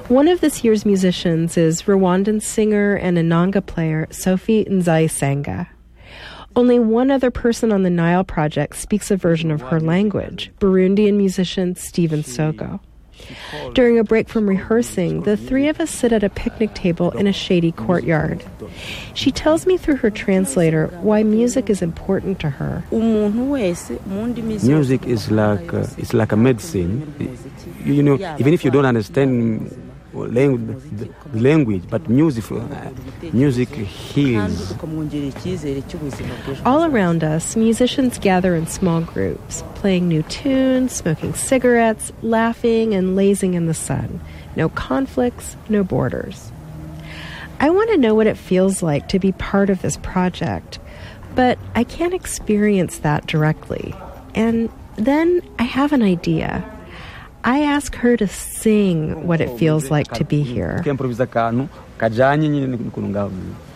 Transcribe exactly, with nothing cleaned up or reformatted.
One of this year's musicians is Rwandan singer and Inanga player Sophie Nzayisanga. Only one other person on the Nile project speaks a version of her language, Burundian musician Stephen Sogo. During a break from rehearsing, the three of us sit at a picnic table in a shady courtyard. She tells me through her translator why music is important to her. Music is like uh, it's like a medicine. You, you know, even if you don't understand language, the language, but music, uh, music heals. All around us, musicians gather in small groups, playing new tunes, smoking cigarettes, laughing and lazing in the sun. No conflicts, no borders. I want to know what it feels like to be part of this project, but I can't experience that directly. And then I have an idea. I ask her to sing what it feels like to be here.